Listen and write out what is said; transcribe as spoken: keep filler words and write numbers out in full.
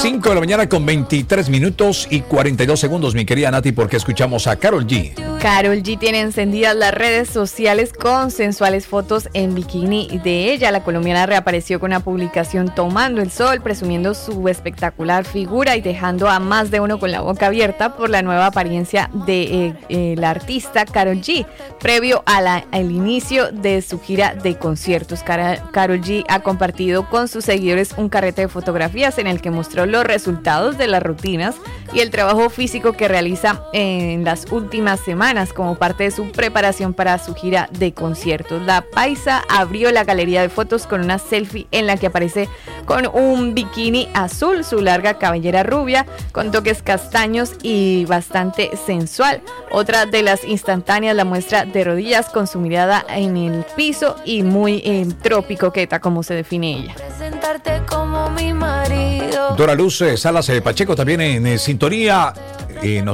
cinco de la mañana con veintitrés minutos y cuarenta y dos segundos, mi querida Nati, porque escuchamos a Karol G. Karol G tiene encendidas las redes sociales con sensuales fotos en bikini de ella. La colombiana reapareció con una publicación tomando el sol, presumiendo su espectacular figura y dejando a más de uno con la boca abierta por la nueva apariencia de eh, eh, la artista Karol G, previo a la, al inicio de su gira de conciertos. Karol G ha compartido con sus seguidores un carrete de fotografías en el que mostró los resultados de las rutinas y el trabajo físico que realiza en las últimas semanas como parte de su preparación para su gira de conciertos. La paisa abrió la galería de fotos con una selfie en la que aparece con un bikini azul, su larga cabellera rubia con toques castaños y bastante sensual. Otra de las instantáneas la muestra de rodillas con su mirada en el piso y muy eh, tropicoqueta, como se define ella. Como mi marido. Dora Luz eh, Salas eh, Pacheco también en eh, sintonía. Eh, nos